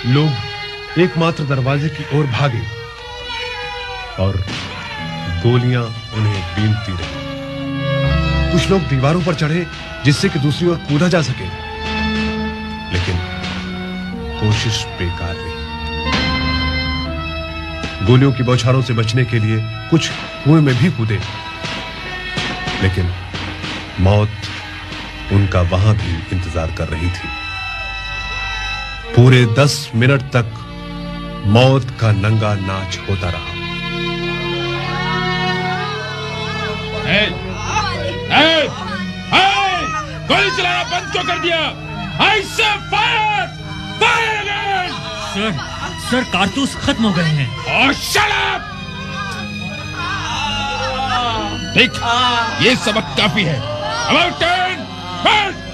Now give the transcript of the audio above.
लोग एकमात्र दरवाजे की ओर भागे और गोलियां उन्हें बीनती रही। कुछ लोग दीवारों पर चढ़े जिससे कि दूसरी ओर कूदा जा सके, लेकिन कोशिश बेकार रही। गोलियों की बौछारों से बचने के लिए कुछ कुएं में भी कूदे, लेकिन मौत उनका वहां भी इंतजार कर रही थी। पूरे 10 मिनट तक मौत का नंगा नाच होता रहा। गोली चलाना बंद क्यों कर दिया? I say fire! Fire again! Sir कारतूस खत्म हो गए हैं। और shut up! ठीक, ये सबक काफी है। About 10, 5